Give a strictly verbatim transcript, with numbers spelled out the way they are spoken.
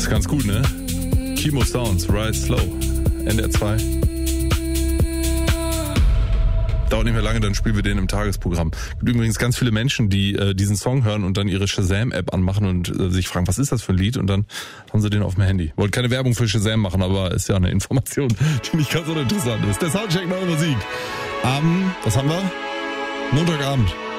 ganz gut, ne? Kimo Sounds, Ride Slow. N D R zwei. Dauert nicht mehr lange, dann spielen wir den im Tagesprogramm. Es gibt übrigens ganz viele Menschen, die äh, diesen Song hören und dann ihre Shazam-App anmachen und äh, sich fragen, was ist das für ein Lied? Und dann haben sie den auf dem Handy. Wollte keine Werbung für Shazam machen, aber ist ja eine Information, die nicht ganz uninteressant ist. Der Soundcheck, neue Musik. Am, was haben wir? Montagabend.